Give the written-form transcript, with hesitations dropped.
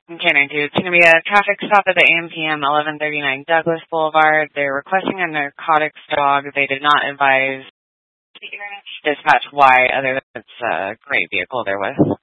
Okay, 92. It's going to be a traffic stop at the AM/PM 1139 Douglas Boulevard. They're requesting a narcotics dog. They did not advise dispatch why, other than it's a gray vehicle they're with.